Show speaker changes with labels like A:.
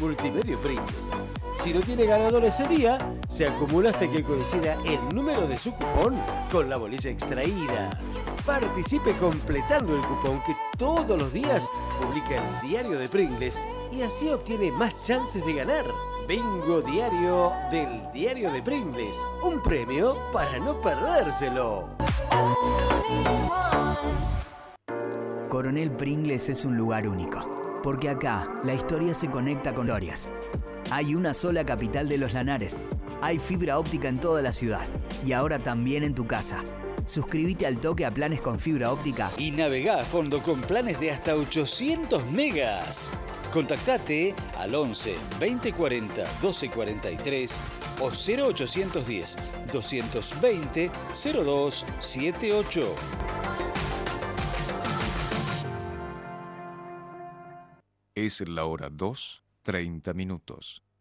A: Multimedio Pringles. Si no tiene ganador ese día, se acumula hasta que coincida el número de su cupón con la bolilla extraída. Participe completando el cupón que todos los días publica el Diario de Pringles y así obtiene más chances de ganar. Bingo diario del Diario de Pringles. Un premio para no perdérselo.
B: Coronel Pringles es un lugar único, porque acá la historia se conecta con historias. Hay una sola capital de los Lanares. Hay fibra óptica en toda la ciudad y ahora también en tu casa. Suscríbete al toque a planes con fibra óptica
C: y navegá a fondo con planes de hasta 800 megas. Contactate al 11 2040 1243 o 0810 220 0278.
D: Es la hora 2:30.